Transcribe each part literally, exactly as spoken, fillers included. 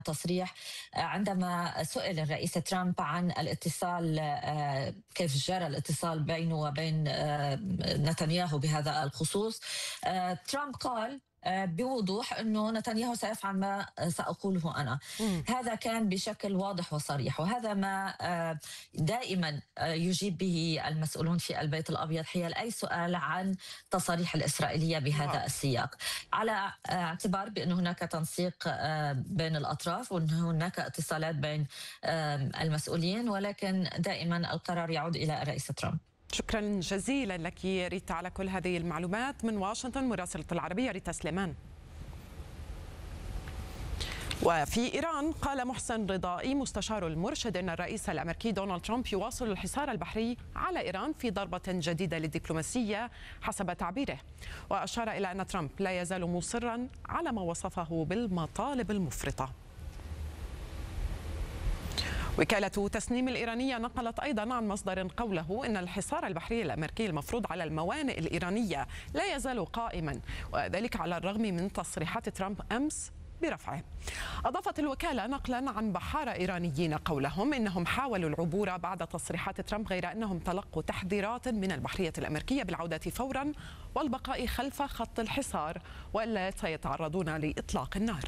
تصريح عندما سئل الرئيس ترامب عن الاتصال، كيف جرى الاتصال بينه وبين نتنياهو بهذا الخصوص. ترامب قال بوضوح أنه نتنياهو سيفعل ما سأقوله أنا. م. هذا كان بشكل واضح وصريح، وهذا ما دائما يجيب به المسؤولون في البيت الأبيض حيال أي سؤال عن تصاريح الإسرائيلية بهذا م. السياق، على اعتبار بأن هناك تنسيق بين الأطراف وأن هناك اتصالات بين المسؤولين، ولكن دائما القرار يعود إلى الرئيس ترامب. شكرا جزيلا لك ريتا على كل هذه المعلومات من واشنطن، مراسلة العربية ريتا سليمان. وفي إيران قال محسن رضائي مستشار المرشد أن الرئيس الأمريكي دونالد ترامب يواصل الحصار البحري على إيران في ضربة جديدة للدبلوماسية حسب تعبيره، وأشار إلى أن ترامب لا يزال مصرا على ما وصفه بالمطالب المفرطة. وكالة تسنيم الإيرانية نقلت أيضا عن مصدر قوله إن الحصار البحري الأمريكي المفروض على الموانئ الإيرانية لا يزال قائما، وذلك على الرغم من تصريحات ترامب أمس برفعه. أضافت الوكالة نقلا عن بحارة إيرانيين قولهم إنهم حاولوا العبور بعد تصريحات ترامب، غير أنهم تلقوا تحذيرات من البحرية الأمريكية بالعودة فورا والبقاء خلف خط الحصار، ولا سيتعرضون لإطلاق النار.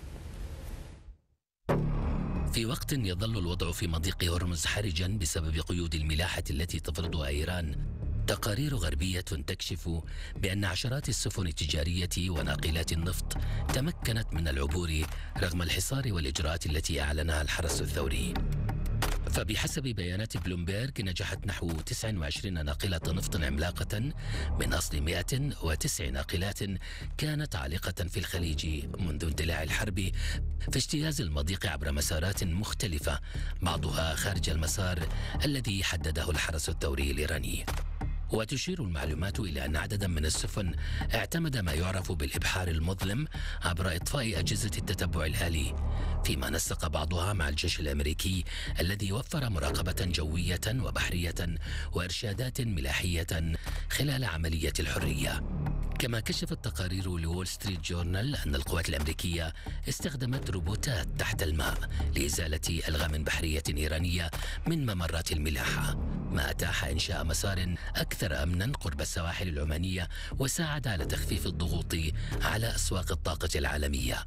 في وقت يظل الوضع في مضيق هرمز حرجا بسبب قيود الملاحة التي تفرضها إيران، تقارير غربية تكشف بأن عشرات السفن التجارية وناقلات النفط تمكنت من العبور رغم الحصار والإجراءات التي أعلنها الحرس الثوري. فبحسب بيانات بلومبيرغ نجحت نحو تسعة وعشرين ناقلة نفط عملاقة من أصل مئة وتسع ناقلات كانت عالقة في الخليج منذ اندلاع الحرب في اجتياز المضيق عبر مسارات مختلفة، بعضها خارج المسار الذي حدده الحرس الثوري الإيراني. وتشير المعلومات إلى أن عددا من السفن اعتمد ما يعرف بالإبحار المظلم عبر إطفاء أجهزة التتبع الآلي، فيما نسق بعضها مع الجيش الأمريكي الذي وفر مراقبة جوية وبحرية وإرشادات ملاحية خلال عملية الحرية. كما كشفت تقارير لول ستريت جورنال أن القوات الأمريكية استخدمت روبوتات تحت الماء لإزالة ألغام بحرية إيرانية من ممرات الملاحة، ما أتاح إنشاء مسار أكثر أمنا قرب السواحل العمانية وساعد على تخفيف الضغوط على أسواق الطاقة العالمية.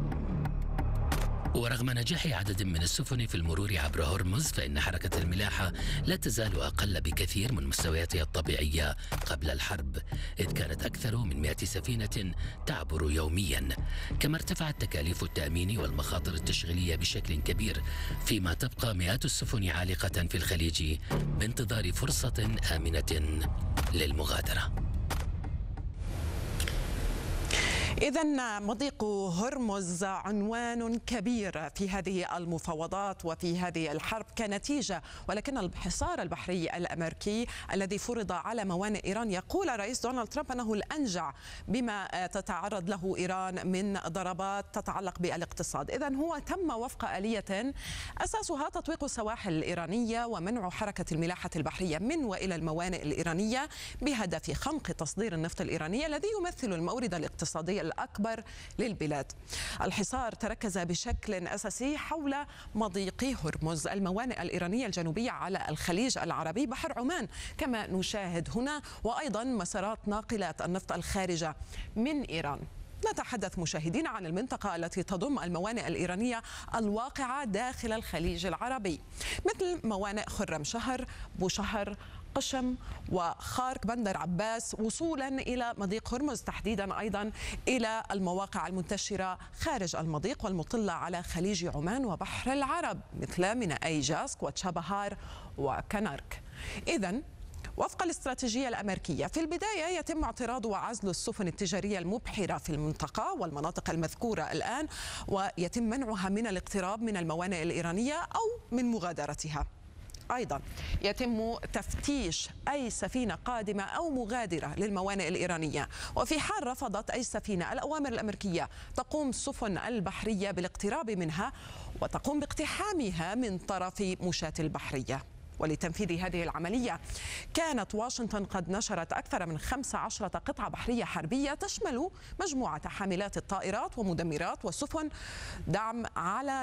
ورغم نجاح عدد من السفن في المرور عبر هرمز، فإن حركة الملاحة لا تزال أقل بكثير من مستوياتها الطبيعية قبل الحرب، إذ كانت أكثر من مئة سفينة تعبر يوميا. كما ارتفعت تكاليف التأمين والمخاطر التشغيلية بشكل كبير، فيما تبقى مئات السفن عالقة في الخليج بانتظار فرصة آمنة للمغادرة. إذن مضيق هرمز عنوان كبير في هذه المفاوضات وفي هذه الحرب كنتيجة، ولكن الحصار البحري الأمريكي الذي فرض على موانئ إيران، يقول الرئيس دونالد ترامب أنه الأنجع بما تتعرض له إيران من ضربات تتعلق بالاقتصاد. إذن هو تم وفق آلية أساسها تطويق السواحل الإيرانية ومنع حركة الملاحة البحرية من وإلى الموانئ الإيرانية بهدف خنق تصدير النفط الإيراني الذي يمثل المورد الاقتصادي الأكبر للبلاد. الحصار تركز بشكل أساسي حول مضيق هرمز، الموانئ الإيرانية الجنوبية على الخليج العربي، بحر عمان كما نشاهد هنا، وأيضا مسارات ناقلات النفط الخارجة من إيران. نتحدث مشاهدين عن المنطقة التي تضم الموانئ الإيرانية الواقعة داخل الخليج العربي، مثل موانئ خرم شهر، بوشهر، قشم وخارك بندر عباس، وصولا إلى مضيق هرمز، تحديدا أيضا إلى المواقع المنتشرة خارج المضيق والمطلة على خليج عمان وبحر العرب، مثل ميناء جاسك وتشابهار وكنارك. إذن وفق الاستراتيجية الأمريكية، في البداية يتم اعتراض وعزل السفن التجارية المبحرة في المنطقة والمناطق المذكورة الآن، ويتم منعها من الاقتراب من الموانئ الإيرانية أو من مغادرتها. أيضا يتم تفتيش أي سفينة قادمة أو مغادرة للموانئ الإيرانية، وفي حال رفضت أي سفينة الأوامر الأمريكية تقوم السفن البحرية بالاقتراب منها وتقوم باقتحامها من طرف مشاة البحرية. ولتنفيذ هذه العملية كانت واشنطن قد نشرت أكثر من خمس عشرة قطعة بحرية حربية تشمل مجموعة حاملات الطائرات ومدمرات وسفن دعم على